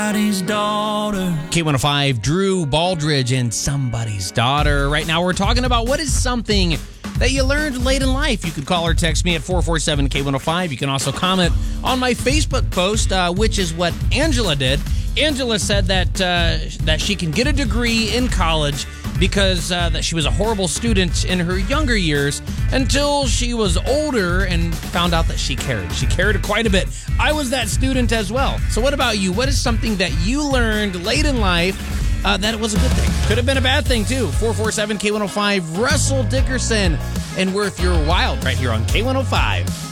Somebody's daughter. K105, Drew Baldridge and Somebody's Daughter. Right now we're talking about what is something that you learned late in life. You can call or text me at 447-K105. You can also comment on my Facebook post, which is what Angela did. Angela said that she can get a degree in college because that she was a horrible student in her younger years until she was older and found out that she cared. She cared quite a bit. I was that student as well. So what about you? What is something that you learned late in life that it was a good thing? Could have been a bad thing too. 447-K105, Russell Dickerson and Worth Your Wild right here on K105.